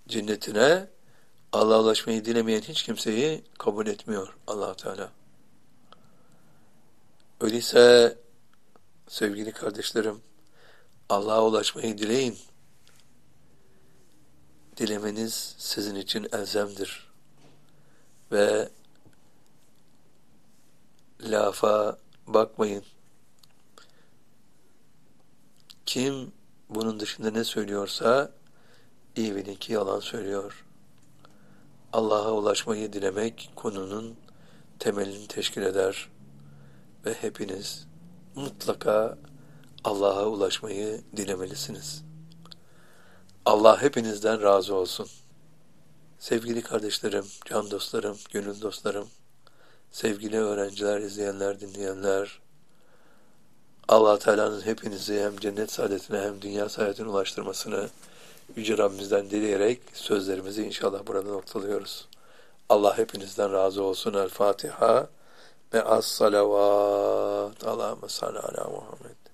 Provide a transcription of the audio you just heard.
Cennetine Allah'a ulaşmayı dilemeyen hiç kimseyi kabul etmiyor Allah Teala. Öyleyse sevgili kardeşlerim, Allah'a ulaşmayı dileyin. Dilemeniz sizin için elzemdir. Ve lafa bakmayın. Kim bunun dışında ne söylüyorsa iyi bilin ki yalan söylüyor. Allah'a ulaşmayı dilemek konunun temelini teşkil eder ve hepiniz mutlaka Allah'a ulaşmayı dilemelisiniz. Allah hepinizden razı olsun. Sevgili kardeşlerim, can dostlarım, gönül dostlarım, sevgili öğrenciler, izleyenler, dinleyenler, Allah Teala'nın hepinizi hem cennet saadetine hem dünya saadetine ulaştırmasını Yüce Rabbimizden dileyerek sözlerimizi inşallah burada noktalıyoruz. Allah hepinizden razı olsun. El Fatiha ve as-salavat. Allahümme salli ala Muhammed.